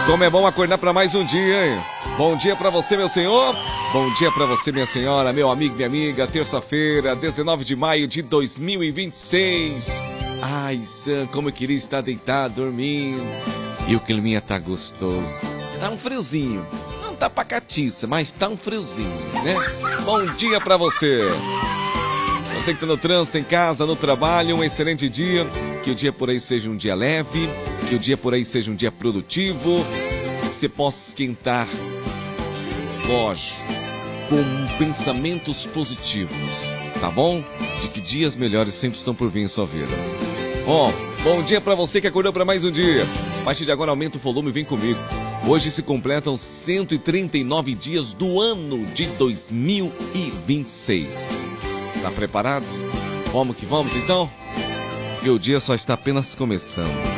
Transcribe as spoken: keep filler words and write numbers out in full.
Como é bom acordar para mais um dia, hein? Bom dia para você, meu senhor. Bom dia para você, minha senhora, meu amigo, minha amiga. Terça-feira, dezenove de maio de dois mil e vinte e seis. Ai, Sam, como eu queria estar deitado, dormindo. E o climinha tá gostoso. Tá um friozinho. Não tá pacatiça, mas tá um friozinho, né? Bom dia para você. Você que tá no trânsito, em casa, no trabalho, um excelente dia. Que o dia por aí seja um dia leve. Que o dia por aí seja um dia produtivo. Que você possa esquentar, lógico, com pensamentos positivos, tá bom? De que dias melhores sempre estão por vir em sua vida. Ó, oh, bom dia pra você que acordou pra mais um dia. A partir de agora aumenta o volume e vem comigo. Hoje se completam cento e trinta e nove dias do ano de dois mil e vinte e seis. Tá preparado? Vamos que vamos então? Porque o dia só está apenas começando.